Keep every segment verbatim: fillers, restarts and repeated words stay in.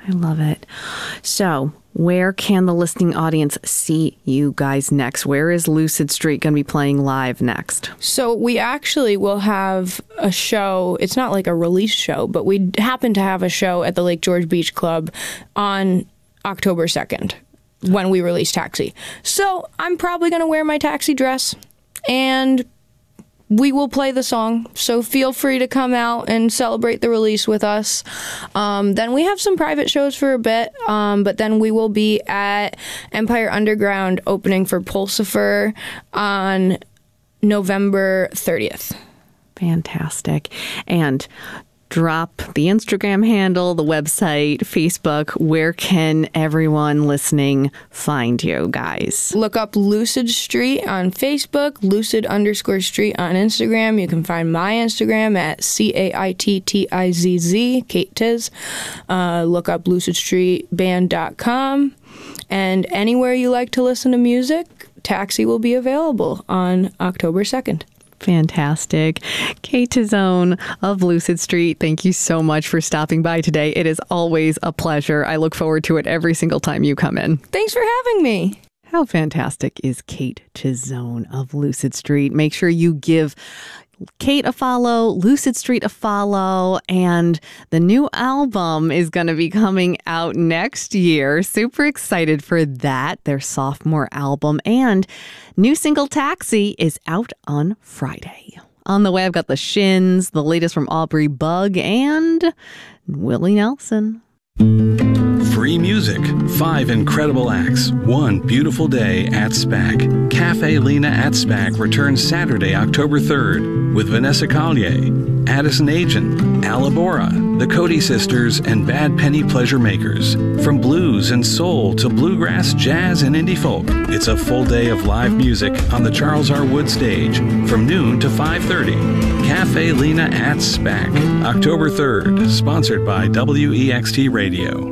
I love it. So where can the listening audience see you guys next? Where is Lucid Street going to be playing live next? So we actually will have a show. It's not like a release show, but we happen to have a show at the Lake George Beach Club on October second when we release Taxi. So I'm probably going to wear my Taxi dress and we will play the song, so feel free to come out and celebrate the release with us. Um, then we have some private shows for a bit, um, but then we will be at Empire Underground opening for Pulsifer on November thirtieth. Fantastic. And drop the Instagram handle, the website, Facebook. Where can everyone listening find you guys? Look up Lucid Street on Facebook, Lucid underscore Street on Instagram. You can find my Instagram at C A I T T I Z Z, Kate Tiz. Uh, look up lucid street band dot com. And anywhere you like to listen to music, Taxi will be available on October second. Fantastic. Kate Tizone of Lucid Street, thank you so much for stopping by today. It is always a pleasure. I look forward to it every single time you come in. Thanks for having me. How fantastic is Kate Tizone of Lucid Street? Make sure you give Kate a follow, Lucid Street a follow, and the new album is going to be coming out next year. Super excited for that, their sophomore album, and new single Taxi is out on Friday. On the way, I've got the Shins, the latest from Aubrey Bug, and Willie Nelson. Free music, five incredible acts, one beautiful day at SPAC. Cafe Lena at SPAC returns Saturday, October third with Vanessa Collier, Addison Agent, Alabora, the Cody Sisters, and Bad Penny Pleasure Makers. From blues and soul to bluegrass, jazz, and indie folk, it's a full day of live music on the Charles R. Wood stage from noon to five thirty. Cafe Lena at SPAC, October third, sponsored by W E X T Radio.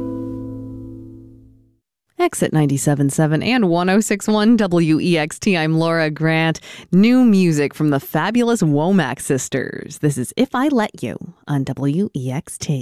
Exit ninety-seven point seven and one oh six point one W E X T. I'm Laura Grant. New music from the fabulous Womack sisters. This is If I Let You on W E X T.